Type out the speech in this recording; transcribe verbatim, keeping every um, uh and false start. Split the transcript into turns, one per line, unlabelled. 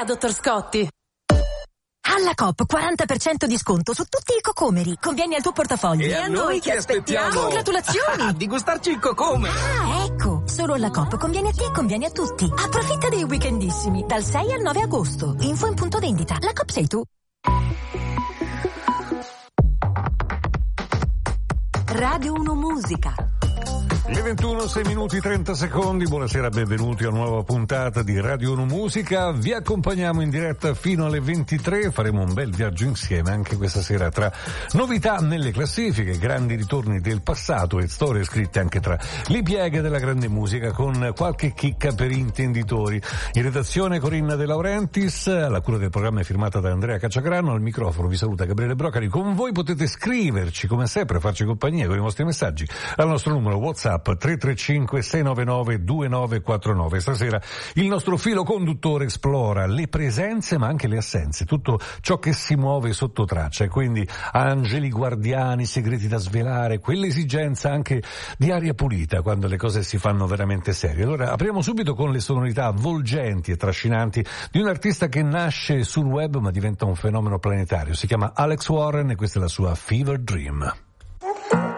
dottor Scotti.
Alla Coop quaranta per cento di sconto su tutti i cocomeri. Conviene al tuo portafoglio.
E a noi che aspettiamo?
Congratulazioni!
Ah, di gustarci il cocome.
Ah, ecco. Solo alla Coop conviene a te e conviene a tutti. Approfitta dei weekendissimi dal sei al nove agosto. Info in punto vendita. La Coop sei tu.
Radio uno Musica.
Le ventuno, sei minuti trenta secondi, buonasera, benvenuti a una nuova puntata di Radio uno Musica. Vi accompagniamo in diretta fino alle ventitré, faremo un bel viaggio insieme anche questa sera tra novità nelle classifiche, grandi ritorni del passato e storie scritte anche tra le pieghe della grande musica, con qualche chicca per intenditori. In redazione Corinna De Laurentiis, la cura del programma è firmata da Andrea Cacciagrano, al microfono vi saluta Gabriele Broccari. Con voi potete scriverci come sempre, farci compagnia con i vostri messaggi al nostro numero WhatsApp tre tre cinque sei nove nove due nove quattro nove. Stasera il nostro filo conduttore esplora le presenze ma anche le assenze, tutto ciò che si muove sotto traccia, e quindi angeli guardiani, segreti da svelare, quell'esigenza anche di aria pulita quando le cose si fanno veramente serie. Allora apriamo subito con le sonorità avvolgenti e trascinanti di un artista che nasce sul web ma diventa un fenomeno planetario. Si chiama Alex Warren e questa è la sua Fever Dream.